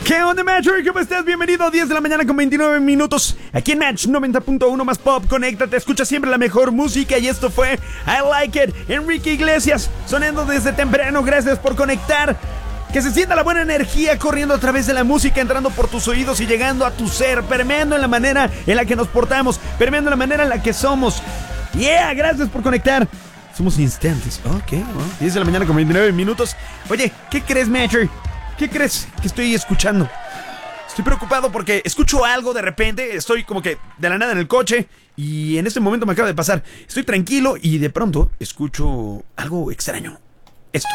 ¿Qué onda, Match? ¿Cómo estás? Bienvenido a 10 de la mañana con 29 minutos. Aquí en Match 90.1 más Pop. Conéctate, escucha siempre la mejor música. Y esto fue I Like It, Enrique Iglesias, sonando desde temprano. Gracias por conectar. Que se sienta la buena energía corriendo a través de la música, entrando por tus oídos y llegando a tu ser, permeando en la manera en la que nos portamos, permeando en la manera en la que somos. Yeah, gracias por conectar. Somos instantes. Ok, 10 de la mañana con 29 minutos. Oye, ¿qué crees, Matcher? ¿Qué crees que estoy escuchando? Estoy preocupado porque escucho algo de repente. Estoy como que de la nada en el coche y en este momento me acaba de pasar. Estoy tranquilo y de pronto escucho algo extraño. Esto.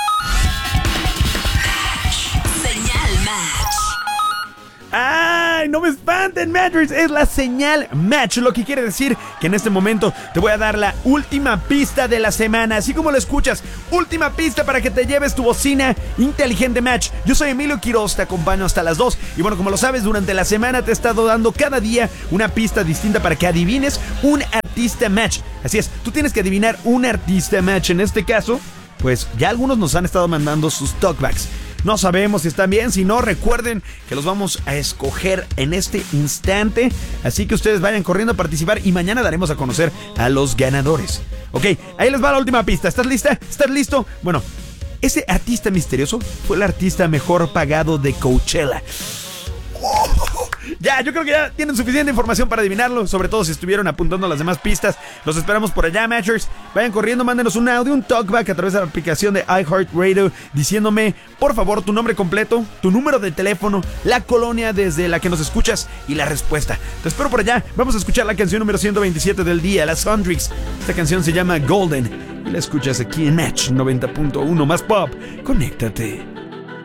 Señal Match. ¡Ay! No me espanten, Matchers. Es la señal Match, lo que quiere decir que en este momento te voy a dar la última pista de la semana. Así como lo escuchas, última pista para que te lleves tu bocina inteligente Match. Yo soy Emilio Quiroz, te acompaño hasta las 2. Y bueno, como lo sabes, durante la semana te he estado dando cada día una pista distinta para que adivines un artista Match. Así es, tú tienes que adivinar un artista Match. En este caso, pues ya algunos nos han estado mandando sus talkbacks. No sabemos si están bien, si no, recuerden que los vamos a escoger en este instante. Así que ustedes vayan corriendo a participar y mañana daremos a conocer a los ganadores. Ok, ahí les va la última pista. ¿Estás lista? ¿Estás listo? Bueno, ese artista misterioso fue el artista mejor pagado de Coachella. Ya, yo creo que ya tienen suficiente información para adivinarlo, sobre todo si estuvieron apuntando las demás pistas. Los esperamos por allá, Matchers. Vayan corriendo, mándenos un audio, un talkback a través de la aplicación de iHeartRadio, diciéndome, por favor, tu nombre completo, tu número de teléfono, la colonia desde la que nos escuchas y la respuesta. Te espero por allá. Vamos a escuchar la canción número 127 del día, las Sondrix. Esta canción se llama Golden y la escuchas aquí en Match 90.1 más Pop. Conéctate.